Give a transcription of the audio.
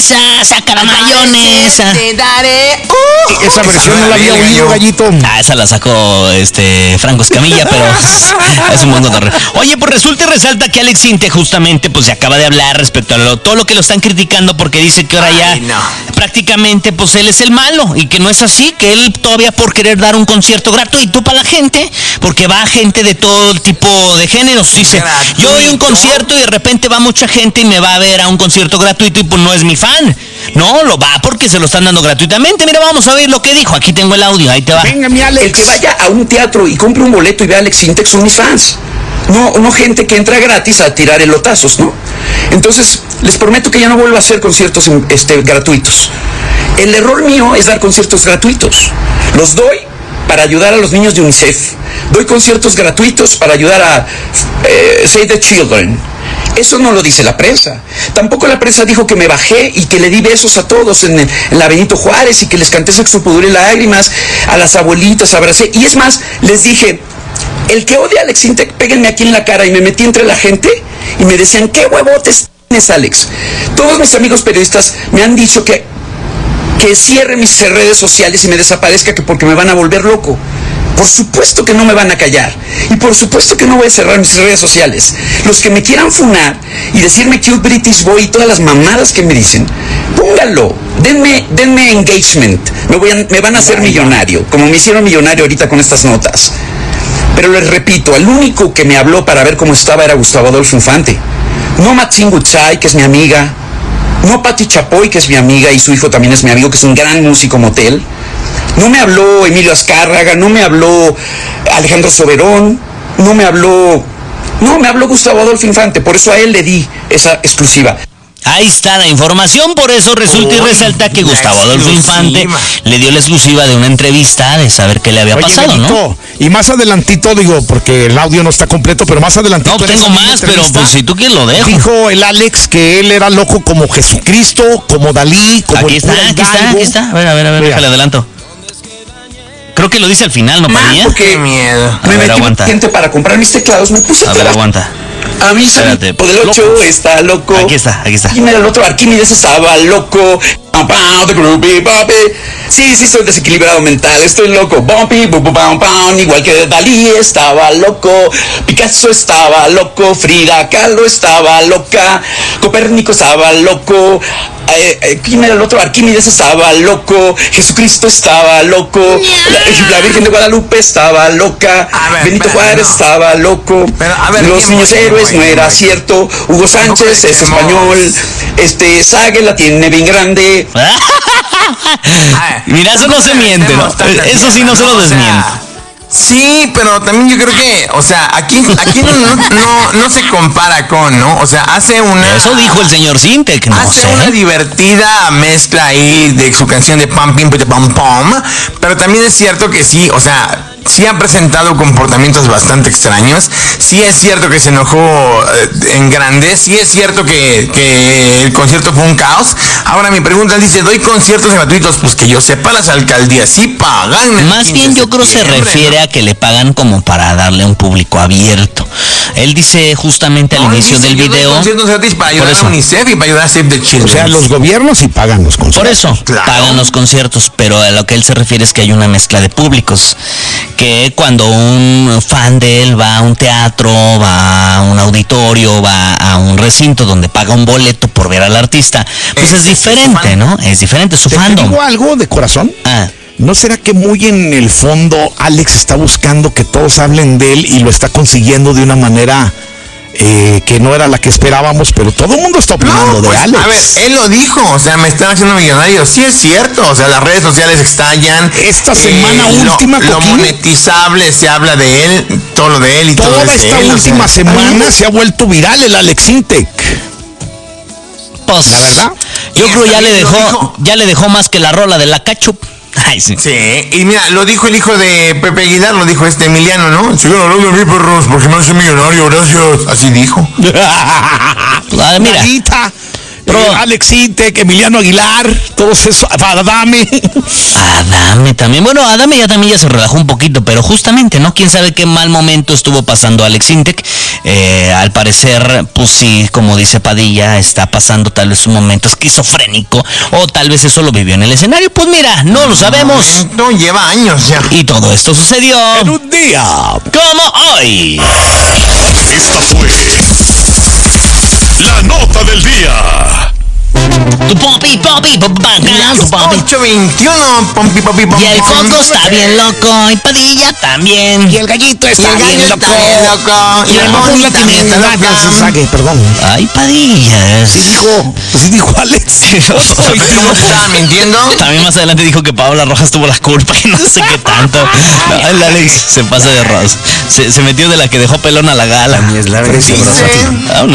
mayonesa, saca la mayonesa. Te daré. Esa versión no la había oído, Gallito. Esa la sacó Franco Escamilla, pero es un buen cotorreo. Oye, pues resulta y resalta que Alex Intec justamente pues se acaba de hablar respecto a todo lo que lo están criticando, porque dice que ahora prácticamente pues él es el malo y que no es así, que él todavía por querer dar un concierto gratuito para la gente, porque va gente de todo tipo de géneros. Dice, yo doy un concierto y de repente va mucha gente y me va a ver a un concierto gratuito y pues no es mi fan. No, lo va porque se lo están dando gratuitamente. Mira, vamos a ver lo que dijo. Aquí tengo el audio, ahí te va. Venga, mi Alex. El que vaya a un teatro y compre un boleto y vea a Alex Intec son mis fans. No gente que entra gratis a tirar elotazos, ¿no? Entonces, les prometo que ya no vuelvo a hacer conciertos gratuitos. El error mío es dar conciertos gratuitos. Los doy para ayudar a los niños de UNICEF. Doy conciertos gratuitos para ayudar a Save the Children. Eso no lo dice la prensa. Tampoco la prensa dijo que me bajé y que le di besos a todos en la Benito Juárez y que les canté Sexo, Pudor y Lágrimas, a las abuelitas, abracé. Y es más, les dije, el que odia a Alex Intec, péguenme aquí en la cara. Y me metí entre la gente y me decían, ¿qué huevotes tienes, Alex? Todos mis amigos periodistas me han dicho que cierre mis redes sociales y me desaparezca, que porque me van a volver loco. Por supuesto que no me van a callar. Y por supuesto que no voy a cerrar mis redes sociales. Los que me quieran funar y decirme cute British boy y todas las mamadas que me dicen, pónganlo. Denme engagement. Me van a hacer millonario, como me hicieron millonario ahorita con estas notas. Pero les repito, el único que me habló para ver cómo estaba era Gustavo Adolfo Infante. No Matzin Gutzai, que es mi amiga. No Pati Chapoy, que es mi amiga y su hijo también es mi amigo, que es un gran músico motel. No me habló Emilio Azcárraga, no me habló Alejandro Soberón, no me habló Gustavo Adolfo Infante, por eso a él le di esa exclusiva. Ahí está la información, por eso resulta y resalta que Gustavo Adolfo Infante le dio la exclusiva de una entrevista de saber qué le había pasado, Benito, ¿no? Y más adelantito, digo, porque el audio no está completo, pero más adelantito... No, tengo más, pero pues si tú quieres lo dejo. Dijo el Alex que él era loco como Jesucristo, como Dalí, como aquí está. A ver, déjale adelanto. Creo que lo dice al final, ¿no, Pañía? Porque miedo. Me metí gente para comprar mis teclados, me puse a ver, aguanta. A mí espérate, el 8 está loco. Aquí está. Y mira, el otro Arquímedes estaba loco. Sí, soy desequilibrado mental, estoy loco. Igual que Dalí estaba loco, Picasso estaba loco, Frida Kahlo estaba loca, Copérnico estaba loco. ¿Quién era el otro? Arquímedes estaba loco, Jesucristo estaba loco, la Virgen de Guadalupe estaba loca, Benito Juárez estaba loco, los niños héroes no era cierto, Hugo Sánchez es español, Sague la tiene bien grande. Mira, eso no se miente, ¿no? Eso sí no se lo desmiente. Sí, pero también yo creo que, o sea, aquí no se compara con, ¿no? O sea, hace una... Eso dijo el señor Intec, ¿no? Hace una divertida mezcla ahí de su canción de Pam Pim Pam Pam, pero también es cierto que sí, o sea... Sí ha presentado comportamientos bastante extraños. Sí es cierto que se enojó en grande. Sí es cierto que el concierto fue un caos. Ahora mi pregunta dice, ¿doy conciertos gratuitos? Pues que yo sepa, las alcaldías sí pagan. Más bien yo creo se refiere a que le pagan como para darle a un público abierto. Él dice justamente al inicio del video... conciertos gratis para ayudar a UNICEF y para ayudar a Save the Children. O sea, los gobiernos sí pagan los conciertos. Por eso, pagan los conciertos, pero a lo que él se refiere es que hay una mezcla de públicos. Que cuando un fan de él va a un teatro, va a un auditorio, va a un recinto donde paga un boleto por ver al artista, pues es diferente, ¿no? Es diferente su fandom. ¿Te digo algo de corazón? ¿No será que muy en el fondo Alex está buscando que todos hablen de él y lo está consiguiendo de una manera... que no era la que esperábamos, pero todo el mundo está opinando de Alex? A ver, él lo dijo, o sea, me están haciendo millonario. Sí es cierto, o sea, las redes sociales estallan. Esta semana última, lo monetizable, se habla de él, todo lo de él y todo toda esta él, última semana se ha vuelto viral el Alex Intec. Pues, la verdad, yo creo ya le dejó más que la rola de la Cachup. Ay, sí. Sí, y mira, lo dijo el hijo de Pepe Aguilar, lo dijo Emiliano, ¿no? Sigan hablando de mí, perros, porque me hace millonario, gracias. Así dijo. Mira. Alex Intec, Emiliano Aguilar, todos esos, Adame también. Bueno, Adame ya se relajó un poquito, pero justamente, ¿no? Quién sabe qué mal momento estuvo pasando Alex Intec. Al parecer, pues sí, como dice Padilla, está pasando tal vez un momento esquizofrénico, o tal vez eso lo vivió en el escenario. Pues mira, no lo sabemos. No, lleva años ya. Y todo esto sucedió en un día como hoy. Esta fue la nota del día. Tu popi, Las 8:21, pompi. Y el fondo está bien loco, y Padilla también. y el gallito está el gallo bien está bien loco. Y el Boni Boni también está loco. Perdón. Ay, Padilla. Sí dijo Alex. ¿Cómo estaba mintiendo? También más adelante dijo que Paola Rojas tuvo la culpa y no sé qué tanto. No, el Alex se pasa de rosca. Se metió de la que dejó pelón a la gala. Es la verdad. Vámonos.